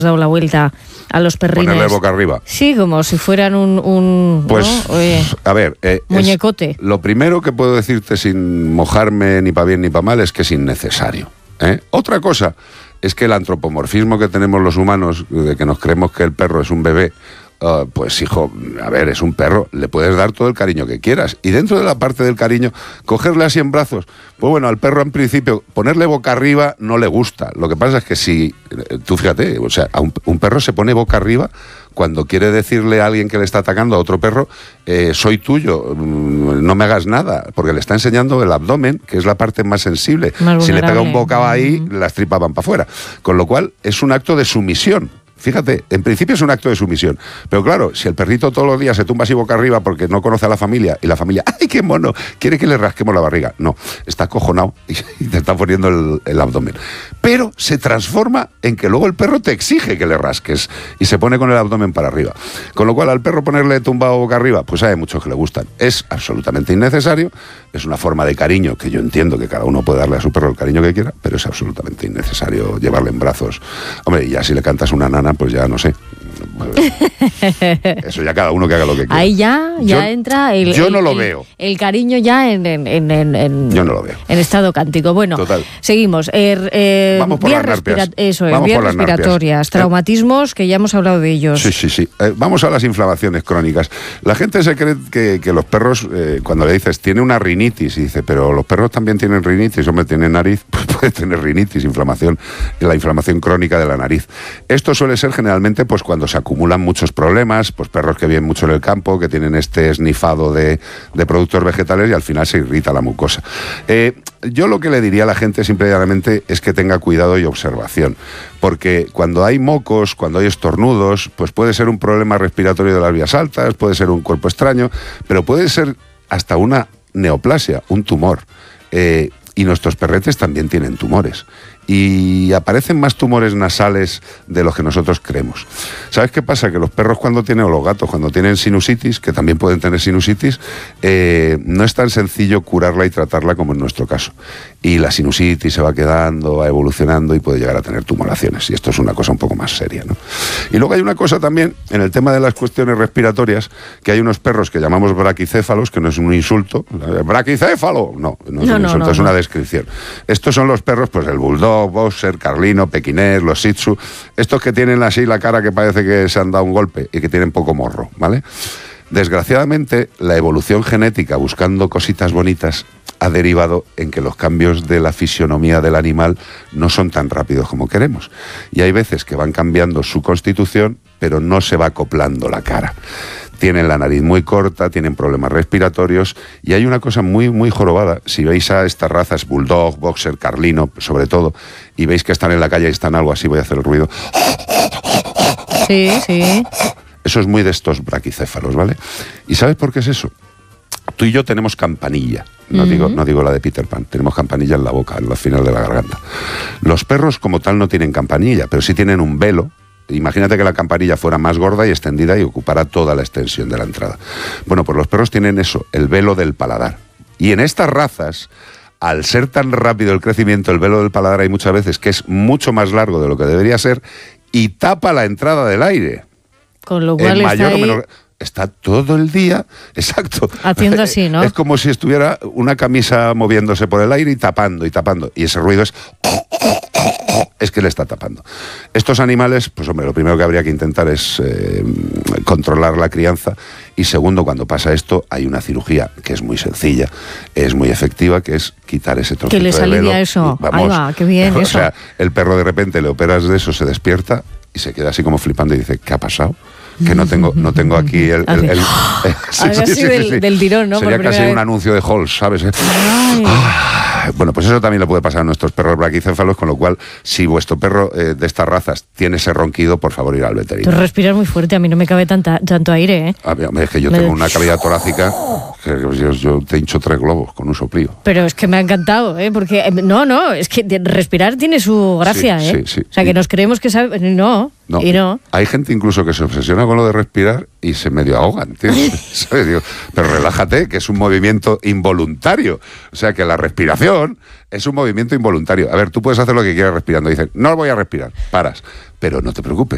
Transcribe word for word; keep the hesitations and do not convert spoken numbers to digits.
dado la vuelta a los perrines. Ponerle boca arriba. Sí, como si fueran un, un pues, ¿no? Oye, a ver, eh, muñecote. Lo primero que puedo decirte sin mojarme ni para bien ni para mal es que es innecesario, ¿eh? Otra cosa es que el antropomorfismo que tenemos los humanos, de que nos creemos que el perro es un bebé, Uh, pues hijo, a ver, es un perro, le puedes dar todo el cariño que quieras. Y dentro de la parte del cariño, cogerle así en brazos, pues bueno, al perro en principio, ponerle boca arriba no le gusta. Lo que pasa es que si, tú fíjate, o sea, a un, un perro se pone boca arriba cuando quiere decirle a alguien que le está atacando a otro perro, eh, soy tuyo, no me hagas nada, porque le está enseñando el abdomen, que es la parte más sensible. Más si le pega un vulnerable. bocado ahí, Mm. las tripas van para afuera. Con lo cual, es un acto de sumisión. Fíjate, en principio es un acto de sumisión, pero claro, si el perrito todos los días se tumba así boca arriba porque no conoce a la familia y la familia, ¡ay, qué mono!, quiere que le rasquemos la barriga. No, está acojonado y, y te está poniendo el, el abdomen. Pero se transforma en que luego el perro te exige que le rasques y se pone con el abdomen para arriba. Con lo cual, al perro ponerle tumbado boca arriba, pues hay muchos que le gustan. Es absolutamente innecesario, es una forma de cariño que yo entiendo que cada uno puede darle a su perro el cariño que quiera, pero es absolutamente innecesario llevarle en brazos. Hombre, y ya si le cantas una nana, pues ya no sé. Eso ya cada uno que haga lo que quiera. Ahí ya, ya yo, entra el, yo el, no lo el, veo. el cariño ya en, en, en, en, yo no lo veo. en estado cántico. Bueno, total. Seguimos. Er, eh, Vamos por vías las narpias. respira- Eso es, Vamos vías por las narpias. respiratorias, Eh, traumatismos, que ya hemos hablado de ellos. Sí, sí, sí. Eh, vamos a las inflamaciones crónicas. La gente se cree que, que los perros, eh, cuando le dices, tiene una rinitis, y dice, pero los perros también tienen rinitis, hombre, tienen nariz, pues puede tener rinitis, inflamación, la inflamación crónica de la nariz. Esto suele ser generalmente pues cuando se acumulan muchos problemas, pues perros que viven mucho en el campo, que tienen este esnifado de, de productos vegetales y al final se irrita la mucosa. Eh, yo lo que le diría a la gente simplemente es que tenga cuidado y observación, porque cuando hay mocos, cuando hay estornudos, pues puede ser un problema respiratorio de las vías altas, puede ser un cuerpo extraño, pero puede ser hasta una neoplasia, un tumor. Eh, y nuestros perretes también tienen tumores. Y aparecen más tumores nasales de los que nosotros creemos. ¿Sabes qué pasa? Que los perros cuando tienen, o los gatos cuando tienen sinusitis, que también pueden tener sinusitis, eh, no es tan sencillo curarla y tratarla como en nuestro caso. Y la sinusitis se va quedando, va evolucionando y puede llegar a tener tumoraciones. Y esto es una cosa un poco más seria, ¿no? Y luego hay una cosa también, en el tema de las cuestiones respiratorias, que hay unos perros que llamamos braquicéfalos, que no es un insulto. ¡Braquicéfalo! No, no es No, un no, insulto, no, es no. una descripción. Estos son los perros, pues el bulldog, boxer, carlino, pequinés, los shih tzu, estos que tienen así la cara que parece que se han dado un golpe y que tienen poco morro, ¿vale? Desgraciadamente, la evolución genética buscando cositas bonitas ha derivado en que los cambios de la fisionomía del animal no son tan rápidos como queremos. Y hay veces que van cambiando su constitución, pero no se va acoplando la cara. Tienen la nariz muy corta, tienen problemas respiratorios y hay una cosa muy, muy jorobada. Si veis a estas razas, bulldog, boxer, carlino, sobre todo, y veis que están en la calle y están algo así, voy a hacer el ruido. Sí, sí. Eso es muy de estos braquicéfalos, ¿vale? ¿Y sabes por qué es eso? Tú y yo tenemos campanilla. No, uh-huh. digo, no digo la de Peter Pan, tenemos campanilla en la boca, en la final de la garganta. Los perros como tal no tienen campanilla, pero sí tienen un velo. Imagínate que la campanilla fuera más gorda y extendida y ocupara toda la extensión de la entrada. Bueno, pues los perros tienen eso, el velo del paladar. Y en estas razas, al ser tan rápido el crecimiento, el velo del paladar hay muchas veces que es mucho más largo de lo que debería ser y tapa la entrada del aire. Con lo cual en está mayor ahí... o menor... Está todo el día, exacto. Haciendo así, ¿no? Es como si estuviera una camisa moviéndose por el aire y tapando y tapando. Y ese ruido es... es que le está tapando. Estos animales, pues hombre, lo primero que habría que intentar es eh, controlar la crianza. Y segundo, cuando pasa esto, hay una cirugía que es muy sencilla, es muy efectiva, que es quitar ese trocito que les de alivia velo. eso. Y, vamos, ahí va, qué bien o eso. sea, el perro de repente le operas de eso, se despierta y se queda así como flipando y dice, ¿qué ha pasado? Que no tengo, no tengo aquí el... el, el, el sí, sí, sí, sí, del, sí. del tirón, ¿no? Sería Por casi vez. un anuncio de Halls, ¿sabes? Ah, bueno, pues eso también le puede pasar a nuestros perros braquicéfalos, con lo cual, si vuestro perro eh, de estas razas tiene ese ronquido, por favor, ir al veterinario. Tú respiras muy fuerte, a mí no me cabe tanta, tanto aire, ¿eh? A ver, es que yo me... tengo una cavidad torácica que yo, yo te hincho tres globos con un soplío. Pero es que me ha encantado, ¿eh? Porque, no, no, es que respirar tiene su gracia, sí, ¿eh? Sí, sí. O sea, que nos creemos que sabe... No, no, y no. Hay gente incluso que se obsesiona con lo de respirar y se medio ahogan, tío. ¿Sabes? Digo, pero relájate, que es un movimiento involuntario. O sea, que la respiración es un movimiento involuntario. A ver, tú puedes hacer lo que quieras respirando. Dices, no voy a respirar, paras. Pero no te preocupes.